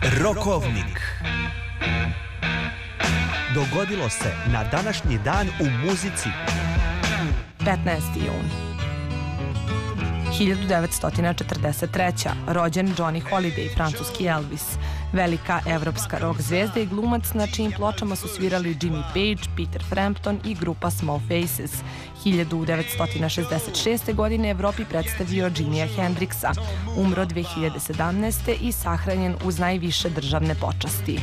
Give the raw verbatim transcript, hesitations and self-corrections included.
Rokovnik. Dogodilo se na današnji dan u muzici. petnaesti jun hiljadu devetsto četrdeset treće. rođen Johnny Hallyday, francuski Elvis, velika evropska rock zvezda i glumac na čijim pločama su svirali Jimmy Page, Peter Frampton i grupa Small Faces. hiljadu devetsto šezdeset šeste. godine Evropi predstavio Jimija Hendrixa. Umro dve hiljade sedamnaeste. i sahranjen uz najviše državne počasti.